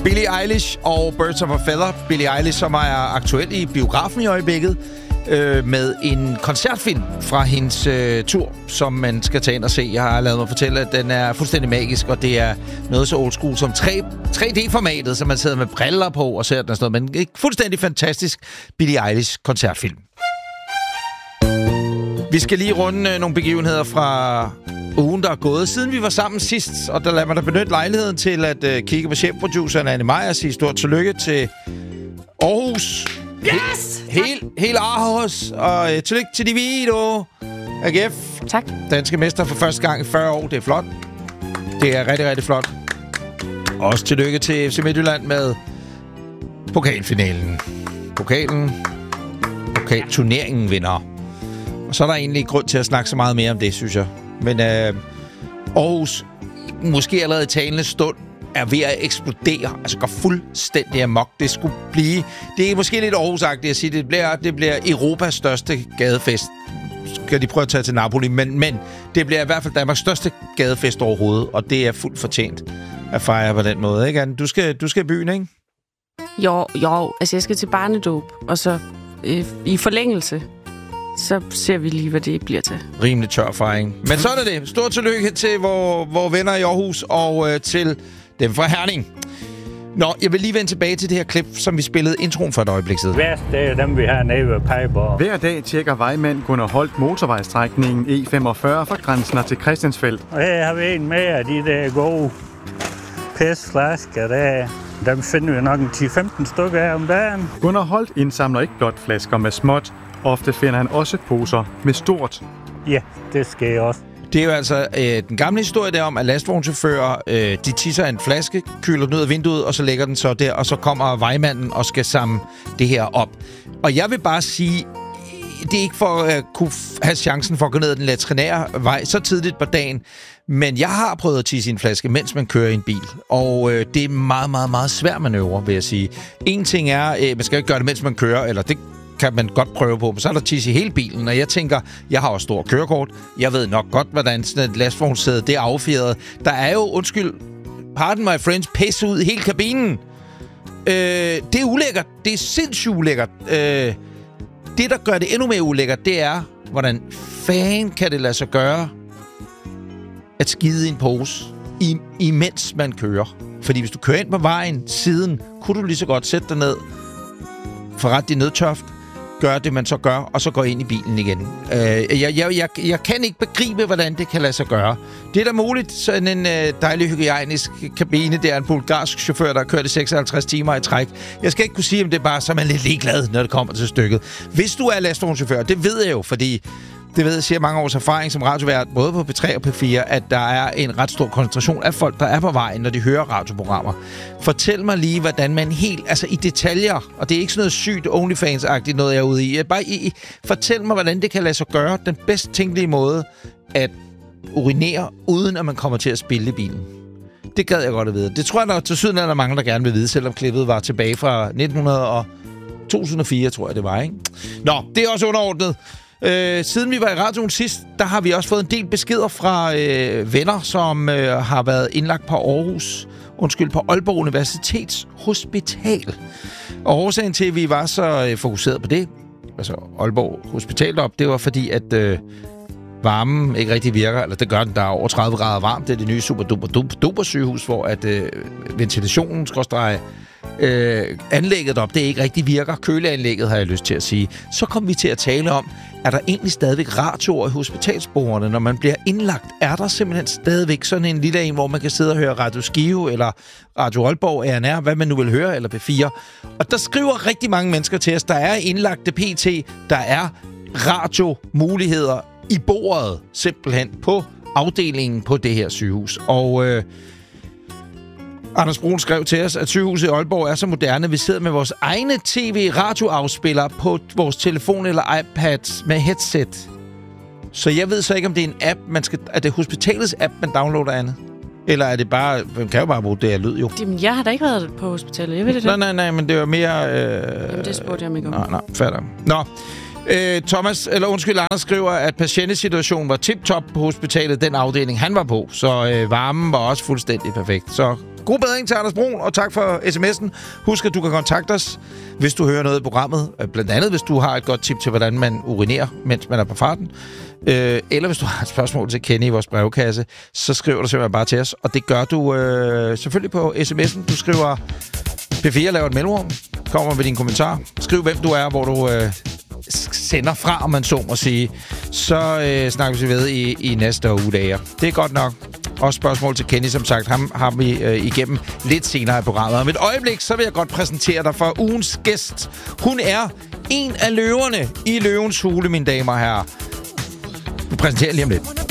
Billie Eilish og Birds of a Feather. Billie Eilish, som er aktuel i biografen i øjeblikket, med en koncertfilm fra hendes tur, som man skal tage ind og se. Jeg har lavet mig fortælle, at den er fuldstændig magisk, og det er noget så old school som 3D-formatet, som man sidder med briller på og ser den og sådan noget. Men en fuldstændig fantastisk Billie Eilish koncertfilm. Vi skal lige runde nogle begivenheder fra ugen, der er gået, siden vi var sammen sidst. Og der lader man da benytte lejligheden til at kigge på chefproduceren Anne Meyer og sige stort tillykke til Aarhus. Yes! Helt Aarhus. Og tillykke til Divido. AGF. Tak. Danske mester for første gang i 40 år. Det er flot. Det er rigtig, rigtig flot. Også tillykke til FC Midtjylland med pokalfinalen. Pokalturneringen vinder. Og så er der egentlig grund til at snakke så meget mere om det, synes jeg. Men Aarhus, måske allerede i talende stund, er ved at eksplodere. Altså går fuldstændig amok. Det skulle blive... Det er måske lidt Aarhus-agtigt at sige. Det bliver Europas største gadefest. Skal de prøve at tage til Napoli. Men det bliver i hvert fald Danmarks største gadefest overhovedet. Og det er fuldt fortjent at fejre på den måde. Ikke, Anne? Du skal i byen, ikke? Jo. Altså, jeg skal til barnedåb. Og så i forlængelse... Så ser vi lige, hvad det bliver til. Rimelig tør fejring. Men så er det. Stort tillykke til vores venner i Aarhus og til dem fra Herning. Nå, jeg vil lige vende tilbage til det her klip, som vi spillede introen for et øjeblik siden. Værst det er dem, vi har nede ved Pejborg. Hver dag tjekker vejmand Gunnar Holt motorvejstrækningen E45 fra Grænsner til Christiansfeld. Og her har vi en med af de der gode pæsflasker der. Dem finder vi nok en 10-15 stykker af om dagen. Gunnar Holt indsamler ikke blot flasker med småt. Ofte finder han også poser med stort. Ja, det skal jeg også. Det er jo altså den gamle historie der om, at lastvognschauffører, de tisser en flaske, køler den ud af vinduet, og så lægger den så der, og så kommer vejmanden og skal samle det her op. Og jeg vil bare sige, det er ikke for at kunne have chancen for at gå ned ad den latrinære vej så tidligt på dagen, men jeg har prøvet at tisse i en flaske, mens man kører i en bil. Og det er meget, meget, meget svær manøvre, vil jeg sige. En ting er, man skal ikke gøre det, mens man kører, eller det kan man godt prøve på, men så er der tisse i hele bilen, og jeg tænker, jeg har også stor kørekort, jeg ved nok godt, hvordan sådan et lastvognssæde, det er affjedret. Der er jo, pardon my friends, pisse ud i hele kabinen. Det er ulækkert. Det er sindssygt ulækkert. Det, der gør det endnu mere ulækkert, det er, hvordan fanden kan det lade sig gøre at skide i en pose, imens man kører. Fordi hvis du kører ind på vejen siden, kunne du lige så godt sætte dig ned, forret din nødtørft, gør det, man så gør, og så går ind i bilen igen. Jeg kan ikke begribe, hvordan det kan lade sig gøre. Det er da muligt, sådan en dejlig hygiejnisk kabine, der er en bulgarsk chauffør, der har kørt i 56 timer i træk. Jeg skal ikke kunne sige, om det er bare, så man er lidt ligeglad, når det kommer til stykket. Hvis du er lastvognschauffør, det ved jeg jo, fordi det ved jeg, siger mange års erfaring som radiovært, både på P3 og P4, at der er en ret stor koncentration af folk, der er på vejen, når de hører radioprogrammer. Fortæl mig lige, hvordan man helt, altså i detaljer, og det er ikke sådan noget sygt OnlyFans-agtigt noget, jeg er ude i. Fortæl mig, hvordan det kan lade sig gøre den bedst tænkelige måde at urinere, uden at man kommer til at spille i bilen. Det gad jeg godt at vide. Det tror jeg, der til syden er der mange, der gerne vil vide, selvom klippet var tilbage fra 2004, tror jeg, det var, ikke? Nå, det er også underordnet. Siden vi var i radioen sidst, der har vi også fået en del beskeder fra venner, som har været indlagt på på Aalborg Universitets Hospital. Og årsagen til, at vi var så fokuseret på det, altså Aalborg Hospital op, det var fordi, at varmen ikke rigtig virker, eller det gør den, der er over 30 grader varmt. Det er det nye super sygehus, hvor at ventilationen anlægget op, det ikke rigtig virker. Køleanlægget, har jeg lyst til at sige. Så kom vi til at tale om, er der egentlig stadigvæk radioer i hospitalsbordene, når man bliver indlagt? Er der simpelthen stadigvæk sådan en lille en, hvor man kan sidde og høre Radio Skive, eller Radio Aalborg, RNR, hvad man nu vil høre, eller P4? Og der skriver rigtig mange mennesker til os, der er indlagte PT, der er radiomuligheder i bordet, simpelthen på afdelingen på det her sygehus. Og Anders Brun skrev til os, at sygehuset i Aalborg er så moderne. Vi sidder med vores egne tv-radioafspillere på vores telefon eller iPad med headset. Så jeg ved så ikke, om det er en app, er det hospitalets app, man downloader, Anne? Eller er det bare... Man kan jo bare bruge det her lyd, jo. Jamen, jeg har da ikke været på hospitalet. Jeg ved det. Nej, men det var mere... Jamen, det spurgte jeg mig ikke om. Nej, fatter. Nå. Anders skriver, at patientesituationen var tip-top på hospitalet, den afdeling, han var på. Så varmen var også fuldstændig perfekt. Så god bedring til Anders Brun, og tak for sms'en. Husk, at du kan kontakte os, hvis du hører noget i programmet. Blandt andet, hvis du har et godt tip til, hvordan man urinerer, mens man er på farten. Eller hvis du har et spørgsmål til Kenny i vores brevkasse, så skriver du simpelthen bare til os. Og det gør du selvfølgelig på sms'en. Du skriver P4, laver et mellemrum, kommer med din kommentar. Skriv, hvem du er, hvor du sender fra, om man så må sige. Så snakker vi ved i næste uge. Det er godt nok. Også spørgsmål til Kenny, som sagt. Ham har vi igennem lidt senere i programmet. Om et øjeblik, så vil jeg godt præsentere dig for ugens gæst. Hun er en af løverne i Løvens Hule, mine damer og herrer. Vi præsenterer lige om lidt.